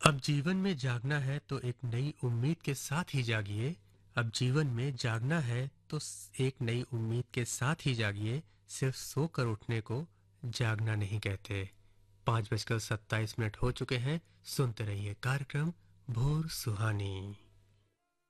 अब जीवन में जागना है तो एक नई उम्मीद के साथ ही जागिए। अब जीवन में जागना है तो एक नई उम्मीद के साथ ही जागिए। सिर्फ सोकर उठने को जागना नहीं कहते। 5:27 हो चुके हैं। सुनते रहिए कार्यक्रम भोर सुहानी।